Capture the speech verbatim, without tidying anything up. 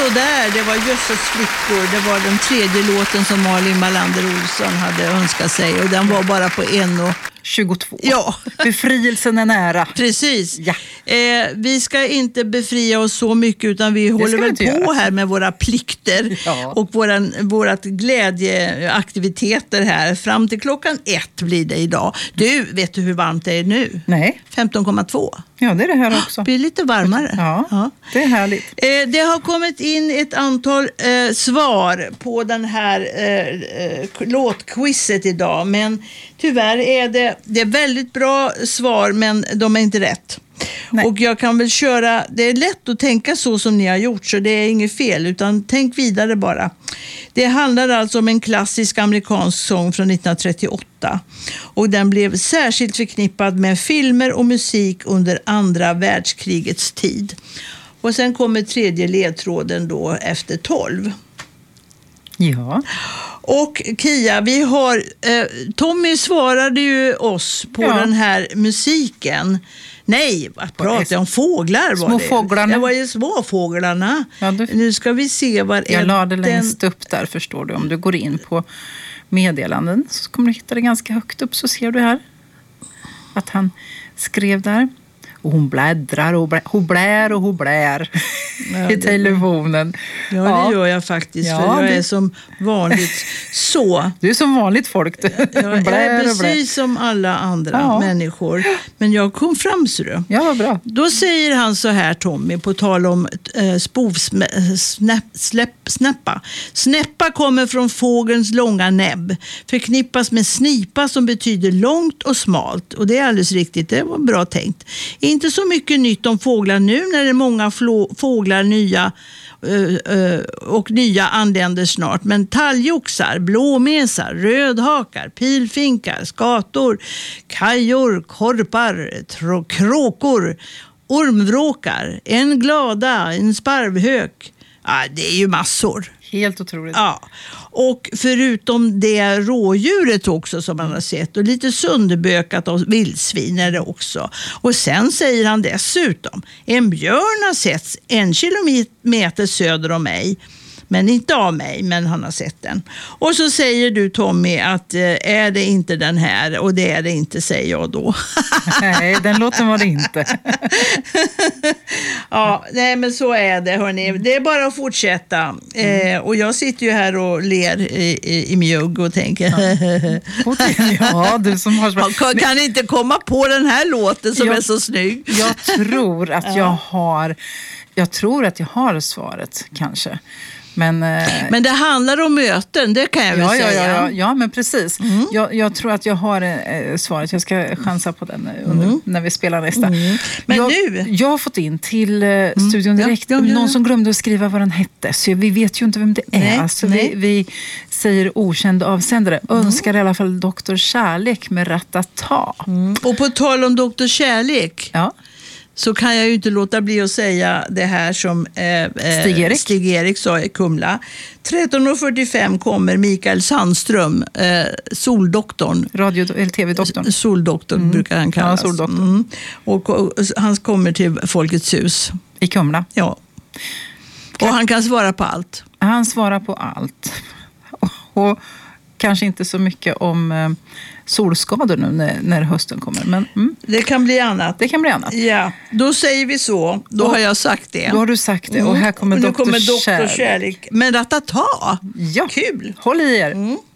sådär, det var Jösses flickor. Det var den tredje låten som Malin Malander Olsson hade önskat sig. Och den var bara på en och tjugotvå. Ja. Befrielsen är nära. Precis. Ja. Eh, vi ska inte befria oss så mycket, utan vi håller väl på göra. här med våra plikter ja. och våran, vårat glädjeaktiviteter här. Fram till klockan ett blir det idag. Du, vet du hur varmt det är nu? Nej. femton komma två. Ja, det är det här också. Det blir lite varmare. Ja, ja. Det är härligt. Eh, det har kommit in ett antal eh, svar på den här eh, låtquizet idag. Men tyvärr är det, det är väldigt bra svar, men de är inte rätt. Nej. Och jag kan väl köra, det är lätt att tänka så som ni har gjort, så det är inget fel, utan tänk vidare bara. Det handlar alltså om en klassisk amerikansk sång från nittonhundratrettioåtta, och den blev särskilt förknippad med filmer och musik under andra världskrigets tid. Och sen kommer tredje ledtråden då efter tolv. Ja. Och Kia, vi har eh, Tommy svarade ju oss på ja. den här musiken. Nej, vad pratar jag om? Fåglar var små det. Fåglarna. Det var ju småfåglarna. Ja, du... Nu ska vi se vad jag la det längst den... upp där, förstår du. Om du går in på meddelanden så kommer du hitta det ganska högt upp, så ser du här att han skrev där. Och hon bläddrar och blä, hon blär och hon blär ja, i telefonen. Ja, ja, det gör jag faktiskt. Ja, för jag det... är som vanligt så. Du är som vanligt folk. Du. Ja, jag är precis som alla andra ja. människor. Men jag kom fram, så du. Ja, vad bra. Då säger han så här, Tommy, på tal om äh, spovsnäppa. Snäppa kommer från fågelns långa näbb. Förknippas med snipa, som betyder långt och smalt. Och det är alldeles riktigt, det var bra tänkt. Inte så mycket nytt om fåglar nu när det är många flå- fåglar nya uh, uh, och nya anländer snart. Men talgoxar, blåmesar, rödhakar, pilfinkar, skator, kajor, korpar, tro- kråkor, ormvråkar, en glada, en sparvhök. Ja, det är ju massor. Helt otroligt. Ja, och förutom det rådjuret också som man har sett, och lite sönderbökat av vildsvin är det också. Och sen säger han dessutom, en björn har setts en kilometer söder om mig. Men inte av mig, men han har sett den. Och så säger du, Tommy, att eh, är det inte den här? Och det är det inte, säger jag då. Nej, den låten var det inte. Ja, nej, men så är det, hörni. Det är bara att fortsätta. Eh, och jag sitter ju här och ler i, i, i mjugg och tänker... Ja, du som har... Kan, kan inte komma på den här låten som jag, är så snygg. Jag tror att jag har... Jag tror att jag har svaret, kanske. Men, eh, men det handlar om möten, det kan jag ja, väl ja, säga. Ja, ja, ja, men precis. Mm. Jag, jag tror att jag har eh, svaret. Jag ska chansa på den under, mm. när vi spelar nästa. Mm. Men jag, nu? Jag har fått in till eh, studion direkt. Ja, ja, ja, ja. Någon som glömde att skriva vad den hette. Så vi vet ju inte vem det är. Nej, alltså, nej. Vi, vi säger okänd avsändare. Mm. Önskar i alla fall doktor Kärlek med Ratata. Mm. Och på tal om doktor Kärlek... Ja. Så kan jag ju inte låta bli att säga det här som eh, Stig-Erik. Stig-Erik sa i Kumla. tretton fyrtiofem kommer Mikael Sandström, eh, soldoktorn. Radio- eller tv-doktorn. Soldoktorn mm. brukar han kallas. Ja, soldoktorn. Mm. Och, och han kommer till Folkets hus. I Kumla. Ja. Och han kan svara på allt. Han svarar på allt. Och, och kanske inte så mycket om eh, solskador nu när, när hösten kommer. Men, mm. Det kan bli annat. Det kan bli annat. Ja, då säger vi så. Då och, har jag sagt det. Då har du sagt det. Och här kommer och doktor Kärlek. Kärlek. Men Ratata. Ja. Kul. Håll i er. Mm.